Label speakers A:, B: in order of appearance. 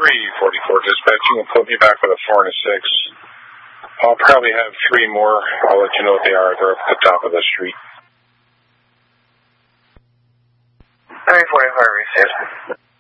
A: 344 dispatch. You can put me back with a 4 and a 6. I'll probably have 3 more. I'll let you know what they are. They're up at the top of the street.
B: 345 received.